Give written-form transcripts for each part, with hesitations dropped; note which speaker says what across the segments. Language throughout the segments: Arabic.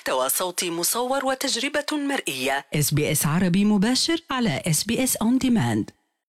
Speaker 1: محتوى صوتي مصور وتجربة مرئية.
Speaker 2: SBS عربي مباشر على SBS On Demand.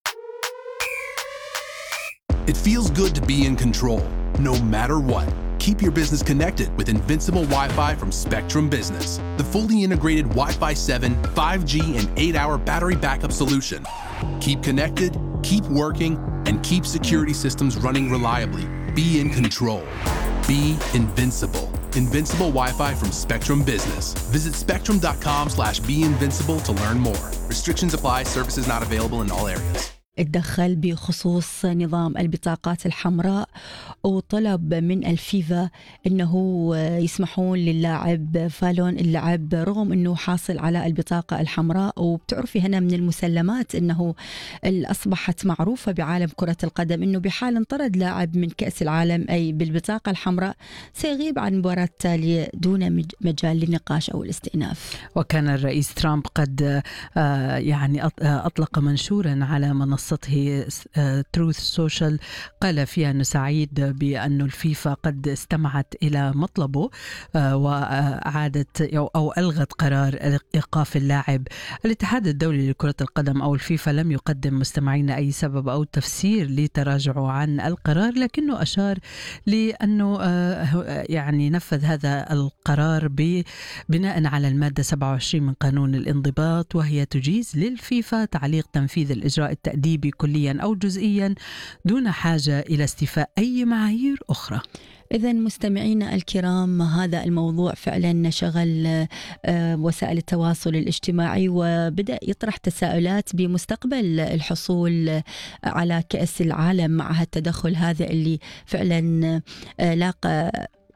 Speaker 3: It feels good to be in control, no matter what. Keep your business connected with Invincible Wi-Fi from Spectrum Business, the fully integrated Wi-Fi 7, 5G, and 8-hour battery backup solution. Keep connected, keep working, and keep security systems running reliably. Be in control. Be invincible. Invincible Wi-Fi from Spectrum Business. Visit spectrum.com/beinvincible to learn more. Restrictions apply. Services not available in all areas.
Speaker 4: اتدخل بخصوص نظام البطاقات الحمراء وطلب من الفيفا أنه يسمحون للاعب فالون اللعب رغم أنه حاصل على البطاقة الحمراء. وبتعرفي هنا من المسلمات أنه أصبحت معروفة بعالم كرة القدم أنه بحال انطرد لاعب من كأس العالم أي بالبطاقة الحمراء سيغيب عن المباراة التالية دون مجال للنقاش أو الاستئناف.
Speaker 5: وكان الرئيس ترامب قد أطلق منشورا على منصته تروث سوشيال قال فيها أنه سعيد بأن الفيفا قد استمعت إلى مطلبه وأعادت أو ألغت قرار إيقاف اللاعب. الاتحاد الدولي لكرة القدم أو الفيفا لم يقدم مستمعين أي سبب أو تفسير لتراجعه عن القرار، لكنه أشار لأنه نفذ هذا القرار بناء على المادة 27 من قانون الانضباط، وهي تجيز للفيفا تعليق تنفيذ الإجراء التأديبي كليا أو جزئيا دون حاجة إلى استيفاء أي معايير أخرى.
Speaker 4: إذن مستمعينا الكرام، هذا الموضوع فعلا شغل وسائل التواصل الاجتماعي وبدأ يطرح تساؤلات بمستقبل الحصول على كأس العالم مع هالتدخل هذا اللي فعلا لاقى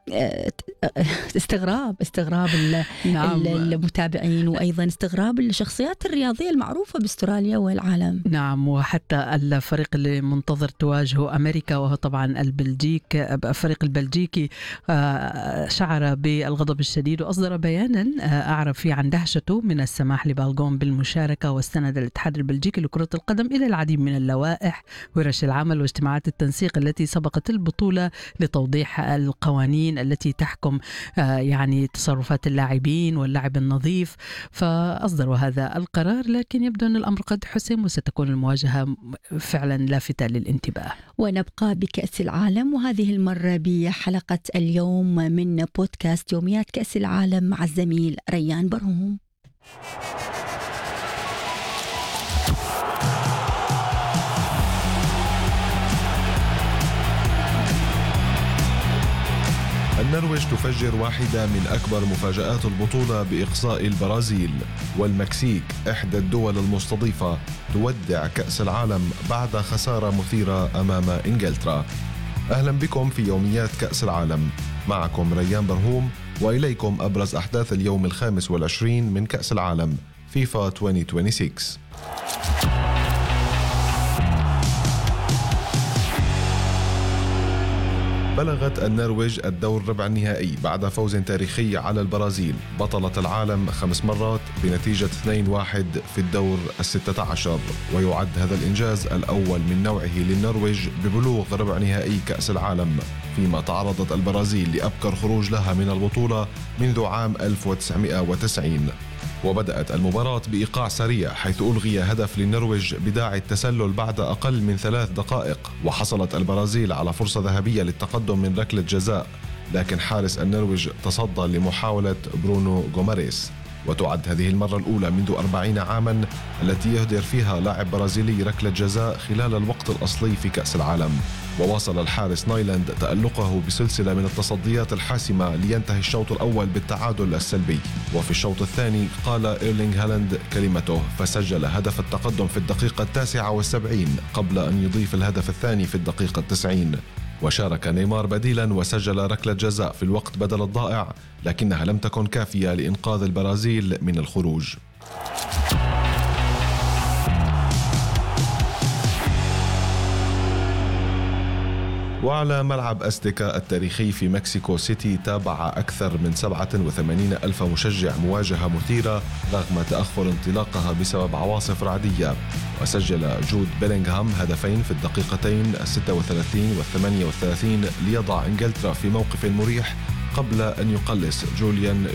Speaker 4: استغراب المتابعين وأيضا استغراب الشخصيات الرياضية المعروفة باستراليا والعالم.
Speaker 5: نعم، وحتى الفريق اللي منتظر تواجهه أمريكا وهو طبعا الفريق البلجيكي شعر بالغضب الشديد وأصدر بيانا أعرب فيه عن دهشته من السماح لبالغون بالمشاركة، واستند الاتحاد البلجيكي لكرة القدم إلى العديد من اللوائح ورش العمل واجتماعات التنسيق التي سبقت البطولة لتوضيح القوانين التي تحكم تصرفات اللاعبين واللعب النظيف، فأصدروا هذا القرار. لكن يبدو أن الأمر قد حسم وستكون المواجهة فعلا لافتة للانتباه.
Speaker 4: ونبقى بكأس العالم، وهذه المرة بحلقة اليوم من بودكاست يوميات كأس العالم مع الزميل ريان برهوم.
Speaker 6: النرويج تفجر واحدة من أكبر مفاجآت البطولة بإقصاء البرازيل، والمكسيك إحدى الدول المستضيفة تودع كأس العالم بعد خسارة مثيرة أمام إنجلترا. أهلا بكم في يوميات كأس العالم، معكم ريان برهوم، وإليكم أبرز أحداث اليوم 25 من كأس العالم فيفا 2026. بلغت النرويج الدور ربع النهائي بعد فوز تاريخي على البرازيل بطلة العالم 5 مرات بنتيجة 2-1 في الدور 16، ويعد هذا الإنجاز الأول من نوعه للنرويج ببلوغ ربع نهائي كأس العالم، فيما تعرضت البرازيل لأبكر خروج لها من البطولة منذ عام 1990. وبدأت المباراة بإيقاع سريع حيث ألغي هدف للنرويج بداعي التسلل بعد أقل من 3 دقائق، وحصلت البرازيل على فرصة ذهبية للتقدم من ركلة جزاء، لكن حارس النرويج تصدى لمحاولة برونو غوماريس. وتعد هذه المرة الأولى منذ 40 عاما التي يهدر فيها لاعب برازيلي ركلة جزاء خلال الوقت الأصلي في كأس العالم. وواصل الحارس نايلاند تألقه بسلسلة من التصديات الحاسمة لينتهي الشوط الأول بالتعادل السلبي، وفي الشوط الثاني قال إيرلينغ هالاند كلمته فسجل هدف التقدم في الدقيقة 79 قبل أن يضيف الهدف الثاني في الدقيقة 90. وشارك نيمار بديلا وسجل ركلة جزاء في الوقت بدل الضائع، لكنها لم تكن كافية لإنقاذ البرازيل من الخروج. وعلى ملعب أستيكا التاريخي في مكسيكو سيتي تابع أكثر من 87 ألف مشجع مواجهة مثيرة رغم تأخر انطلاقها بسبب عواصف رعدية. وسجل جود بيلينغهام هدفين في الدقيقتين 36 و 38 ليضع إنجلترا في موقف مريح قبل أن يقلص جوليان